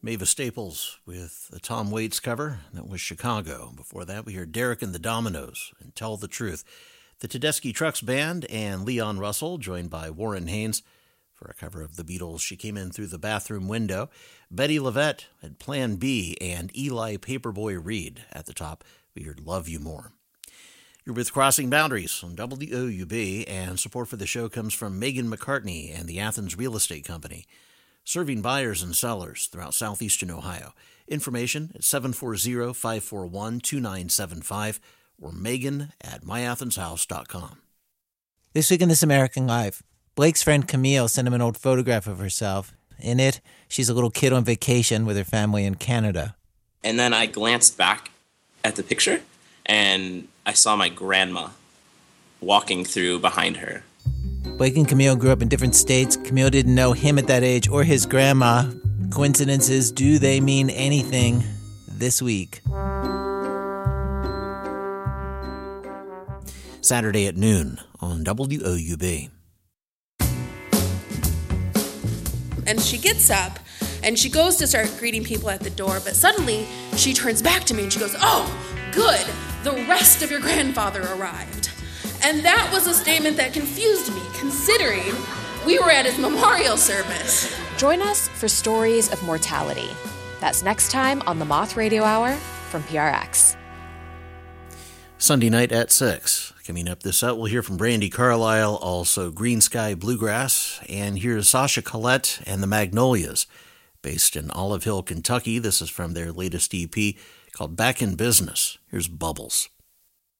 Mavis Staples with the Tom Waits cover. That was Chicago. Before that, we heard Derek and the Dominoes and Tell the Truth. The Tedeschi Trucks Band and Leon Russell, joined by Warren Haynes for a cover of the Beatles' She Came In Through the Bathroom Window. Betty LaVette had Plan B, and Eli Paperboy Reed at the top. We heard Love You More. You're with Crossing Boundaries on WOUB, and support for the show comes from Megan McCartney and the Athens Real Estate Company, serving buyers and sellers throughout southeastern Ohio. Information at 740-541-2975 or megan@myathenshouse.com. This week in This American Life, Blake's friend Camille sent him an old photograph of herself. In it, she's a little kid on vacation with her family in Canada. And then I glanced back at the picture, and I saw my grandma walking through behind her. Blake and Camille grew up in different states. Camille didn't know him at that age or his grandma. Coincidences, do they mean anything this week? Saturday at noon on WOUB. And she gets up and she goes to start greeting people at the door, but suddenly she turns back to me and she goes, "Oh, good, the rest of your grandfather arrived." And that was a statement that confused me, considering we were at his memorial service. Join us for Stories of Mortality. That's next time on the Moth Radio Hour from PRX. Sunday night at 6. Coming up this out, we'll hear from Brandi Carlile, also Green Sky Bluegrass, and here's Sasha Collette and the Magnolias, based in Olive Hill, Kentucky. This is from their latest EP called Back in Business. Here's Bubbles.